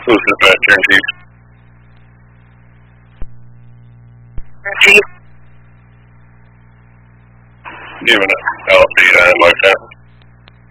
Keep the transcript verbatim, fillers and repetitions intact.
This is dispatcher in chief. Chief. Giving it L C nine like that.